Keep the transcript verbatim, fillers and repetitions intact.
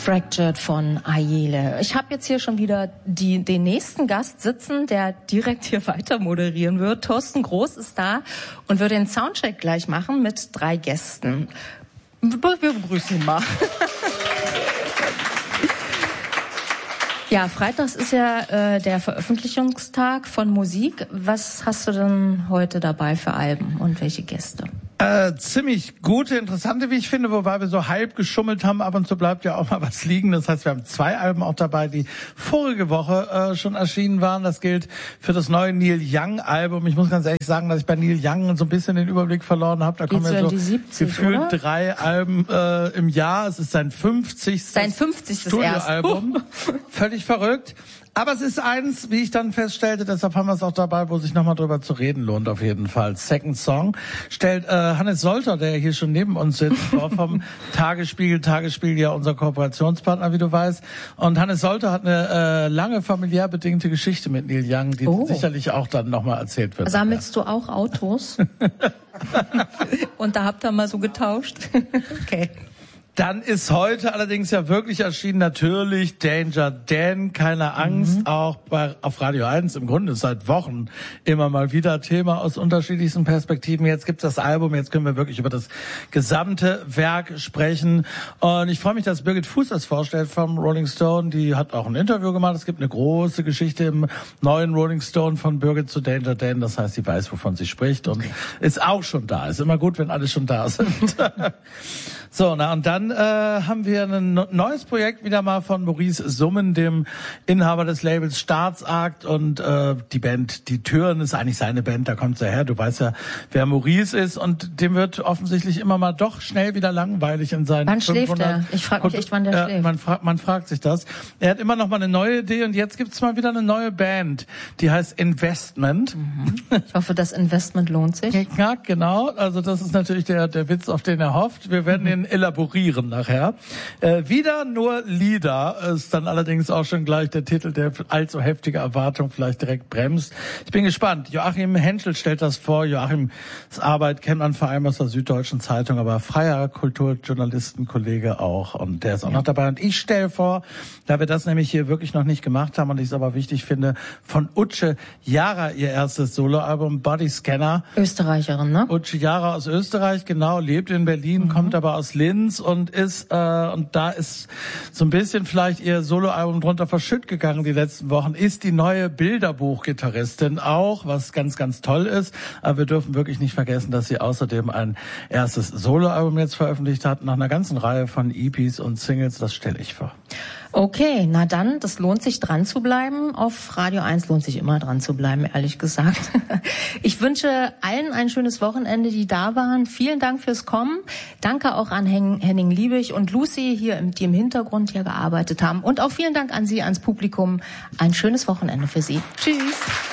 Fractured von Ayele. Ich habe jetzt hier schon wieder die, den nächsten Gast sitzen, der direkt hier weiter moderieren wird. Thorsten Groß ist da und wird den Soundcheck gleich machen mit drei Gästen. Wir begrüßen ihn mal. Ja, freitags ist ja äh, der Veröffentlichungstag von Musik. Was hast du denn heute dabei für Alben und welche Gäste? Äh, ziemlich gute, interessante, wie ich finde, wobei wir so halb geschummelt haben. Ab und zu bleibt ja auch mal was liegen. Das heißt, wir haben zwei Alben auch dabei, die vorige Woche äh, schon erschienen waren. Das gilt für das neue Neil Young Album. Ich muss ganz ehrlich sagen, dass ich bei Neil Young so ein bisschen den Überblick verloren habe. Da kommen ja so siebzig, gefühlt oder? drei Alben äh, im Jahr. Es ist sein fünfzigstes Sein fünfzigstes Studioalbum. Uh. Völlig verrückt. Aber es ist eins, wie ich dann feststellte, deshalb haben wir es auch dabei, wo sich nochmal drüber zu reden lohnt auf jeden Fall. Second Song stellt äh, Hannes Solter, der hier schon neben uns sitzt, vor vom Tagesspiegel. Tagesspiegel ja unser Kooperationspartner, wie du weißt. Und Hannes Solter hat eine äh, lange familiär bedingte Geschichte mit Neil Young, die oh. sicherlich auch dann nochmal erzählt wird. Sammelst du auch Autos? Und da habt ihr mal so getauscht? Okay. Dann ist heute allerdings ja wirklich erschienen natürlich Danger Dan, keine Angst, mhm. auch bei, auf Radio eins im Grunde seit Wochen immer mal wieder Thema aus unterschiedlichsten Perspektiven. Jetzt gibt's das Album, jetzt können wir wirklich über das gesamte Werk sprechen. Und ich freue mich, dass Birgit Fuß das vorstellt vom Rolling Stone. Die hat auch ein Interview gemacht. Es gibt eine große Geschichte im neuen Rolling Stone von Birgit zu Danger Dan. Das heißt, sie weiß, wovon sie spricht und ist auch schon da. Ist immer gut, wenn alle schon da sind. So, na und dann Dann äh, haben wir ein neues Projekt wieder mal von Maurice Summen, dem Inhaber des Labels Staatsakt, und äh, die Band Die Türen ist eigentlich seine Band, da kommt's ja her. Du weißt ja, wer Maurice ist, und dem wird offensichtlich immer mal doch schnell wieder langweilig in seinen Wann schläft er? Ich frage mich echt, wann der ja, schläft. Man, fra- man fragt sich das. Er hat immer noch mal eine neue Idee, und jetzt gibt's mal wieder eine neue Band, die heißt Investment. Mhm. Ich hoffe, das Investment lohnt sich. Ja, genau. Also das ist natürlich der der Witz, auf den er hofft. Wir werden ihn elaborieren nachher. Äh, wieder nur Lieder ist dann allerdings auch schon gleich der Titel, der allzu heftige Erwartung vielleicht direkt bremst. Ich bin gespannt. Joachim Henschel stellt das vor. Joachims Arbeit kennt man vor allem aus der Süddeutschen Zeitung, aber freier Kulturjournalistenkollege auch, und der ist auch ja. noch dabei. Und ich stelle vor, da wir das nämlich hier wirklich noch nicht gemacht haben und ich es aber wichtig finde, von Utsche Jara ihr erstes Soloalbum Body Scanner. Österreicherin, ne? Utsche Jara aus Österreich, genau, lebt in Berlin, mhm. kommt aber aus Linz und ist äh, und da ist so ein bisschen vielleicht ihr Soloalbum drunter verschütt gegangen die letzten Wochen, ist die neue Bilderbuch-Gitarristin auch, was ganz, ganz toll ist. Aber wir dürfen wirklich nicht vergessen, dass sie außerdem ein erstes Soloalbum jetzt veröffentlicht hat, nach einer ganzen Reihe von E Ps und Singles. Das stelle ich vor. Okay, na dann, das lohnt sich, dran zu bleiben. Auf Radio eins lohnt sich immer dran zu bleiben, ehrlich gesagt. Ich wünsche allen ein schönes Wochenende, die da waren. Vielen Dank fürs Kommen. Danke auch an Henning Liebig und Lucy hier, die im Hintergrund hier gearbeitet haben. Und auch vielen Dank an Sie, ans Publikum. Ein schönes Wochenende für Sie. Tschüss.